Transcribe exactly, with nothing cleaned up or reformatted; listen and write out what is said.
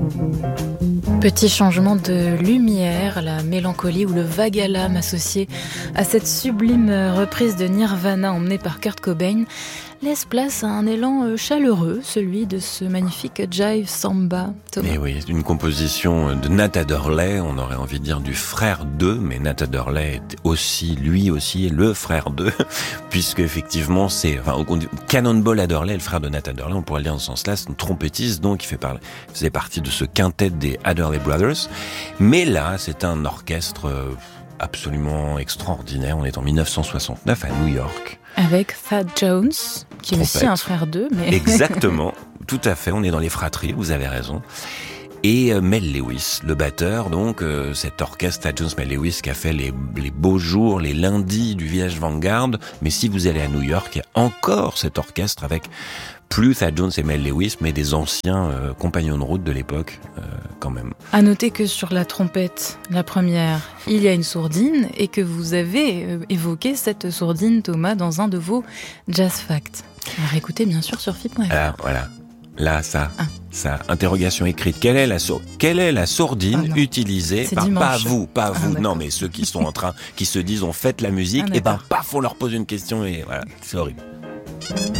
Petit changement de lumière, la mélancolie ou le vague à l'âme associé à cette sublime reprise de Nirvana emmenée par Kurt Cobain laisse place à un élan chaleureux, celui de ce magnifique Jive Samba. Thomas. Et oui, une composition de Nat Adderley, on aurait envie de dire du frère d'eux, mais Nat Adderley est aussi, lui aussi, le frère d'eux, puisque effectivement c'est, enfin, on dit Cannonball Adderley, le frère de Nat Adderley, on pourrait le dire dans ce sens-là, c'est une trompettiste, donc qui fait par, faisait partie de ce quintet des Adderley Brothers. Mais là, c'est un orchestre absolument extraordinaire. On est en dix-neuf cent soixante-neuf à New York. Avec Thad Jones, qui est Trompette. aussi un frère d'eux. Mais... Exactement, tout à fait, on est dans les fratries, vous avez raison. Et euh, Mel Lewis, le batteur, donc euh, cet orchestre Thad Jones, Mel Lewis qui a fait les, les beaux jours, les lundis du Village Vanguard. Mais si vous allez à New York, il y a encore cet orchestre avec plus Thad Jones et Mel Lewis, mais des anciens euh, compagnons de route de l'époque, euh, quand même. À noter que sur la trompette, la première, il y a une sourdine et que vous avez euh, évoqué cette sourdine, Thomas, dans un de vos Jazz Facts. À réécouter, bien sûr, sur F I P point F R. Alors, voilà. Là, ça, ah. ça, interrogation écrite. Quelle est la, sour- quelle est la sourdine oh utilisée C'est par, dimanche. pas vous, pas Ah, vous, d'accord. non, mais ceux qui sont en train, qui se disent, on fait la musique, Ah, et ben, d'accord. paf, on leur pose une question et voilà, c'est horrible.